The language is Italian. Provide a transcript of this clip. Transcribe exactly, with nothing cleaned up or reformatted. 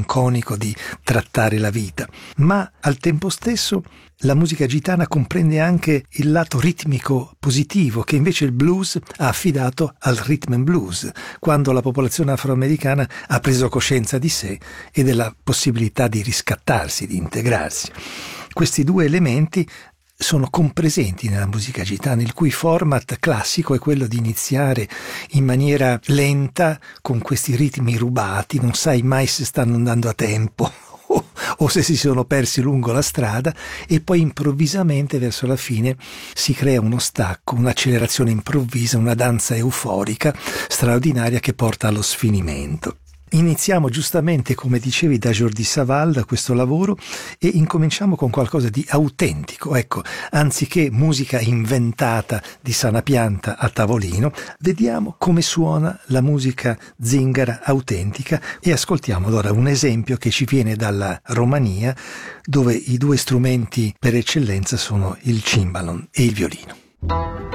malinconico di trattare la vita, ma al tempo stesso la musica gitana comprende anche il lato ritmico positivo che invece il blues ha affidato al rhythm and blues, quando la popolazione afroamericana ha preso coscienza di sé e della possibilità di riscattarsi, di integrarsi. Questi due elementi sono compresenti nella musica gitana, il cui format classico è quello di iniziare in maniera lenta con questi ritmi rubati, non sai mai se stanno andando a tempo o, o se si sono persi lungo la strada, e poi improvvisamente verso la fine si crea uno stacco, un'accelerazione improvvisa, una danza euforica straordinaria che porta allo sfinimento. Iniziamo giustamente, come dicevi, da Jordi Savall, da questo lavoro, e incominciamo con qualcosa di autentico. Ecco, anziché musica inventata di sana pianta a tavolino, vediamo come suona la musica zingara autentica e ascoltiamo allora un esempio che ci viene dalla Romania, dove i due strumenti per eccellenza sono il cimbalom e il violino.